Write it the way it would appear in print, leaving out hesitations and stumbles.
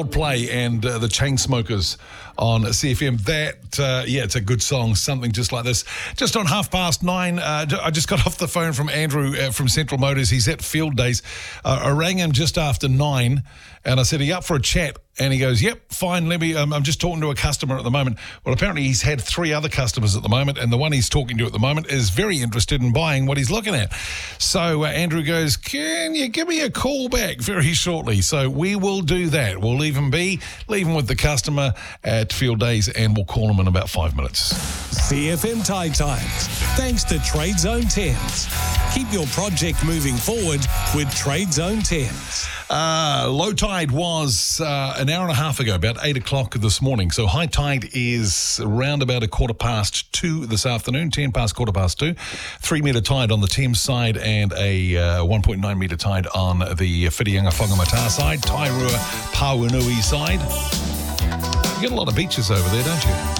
Coldplay and the Chainsmokers on CFM. It's a good song, something just like this. Just on 9:30, I just got off the phone from Andrew from Central Motors. He's at Field Days. I rang him just after 9 and I said, are you up for a chat? And he goes, yep, fine, let me, I'm just talking to a customer at the moment. Well, apparently he's had 3 other customers at the moment, and the one he's talking to at the moment is very interested in buying what he's looking at. So Andrew goes, can you give me a call back very shortly? So we will do that. We'll leave him with the customer at Field Days, and we'll call him in about 5 minutes. CFM Tide Times, thanks to Trade Zone 10s. Keep your project moving forward with Trade Zone 10s. Low tide was an hour and a half ago, about 8 o'clock this morning. So high tide is around about 2:15 this afternoon, 10 past 2:15. 3 metre tide on the Thames side and a 1.9 metre tide on the Whitianga Whangamata side, Tairua Pauanui side. You get a lot of beaches over there, don't you?